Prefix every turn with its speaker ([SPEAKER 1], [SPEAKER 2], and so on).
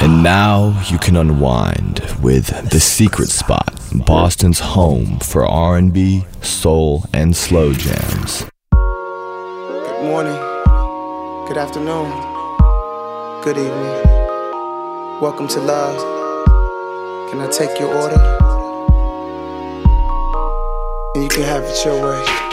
[SPEAKER 1] And now you can unwind with The Secret Spot, Boston's home for R&B, soul, and slow jams.
[SPEAKER 2] Good morning, good afternoon, good evening. Welcome to Love. Can I take your order? And you can have it your way.